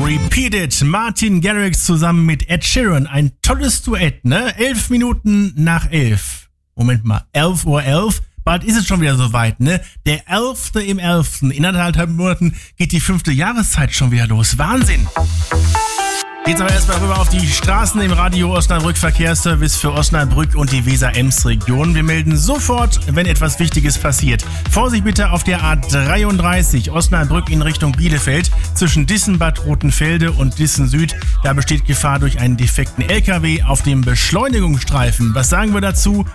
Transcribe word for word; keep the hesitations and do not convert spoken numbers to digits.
Repeat It. Martin Garrix zusammen mit Ed Sheeran. Ein tolles Duett, ne? Elf Minuten nach elf. Moment mal, elf Uhr elf? Bald ist es schon wieder soweit, ne? Der elfte im elften In anderthalb Monaten geht die fünfte Jahreszeit schon wieder los. Wahnsinn! Jetzt aber erstmal rüber auf die Straßen im Radio Osnabrück Verkehrsservice für Osnabrück und die Weser-Ems-Region. Wir melden sofort, wenn etwas Wichtiges passiert. Vorsicht bitte auf der A dreiunddreißig Osnabrück in Richtung Bielefeld zwischen Dissen-Bad Rotenfelde und Dissen-Süd. Da besteht Gefahr durch einen defekten L K W auf dem Beschleunigungsstreifen. Was sagen wir dazu?